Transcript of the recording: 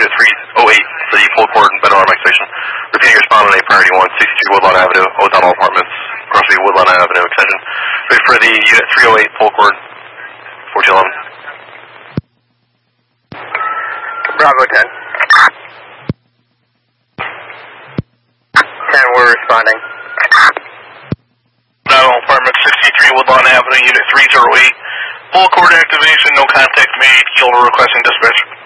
Unit 308 for the full court and Benner Max station. Repeating your respond on a priority 1, 63 Woodlawn Avenue, O'Donnell Apartments, across the Woodlawn Avenue extension. Wait for the Unit 308 full court, 1411. Bravo 10. 10, we're responding. Bravo Apartment 63 Woodlawn Avenue, Unit 308. Full court activation, no contact made. Yield requesting dispatch.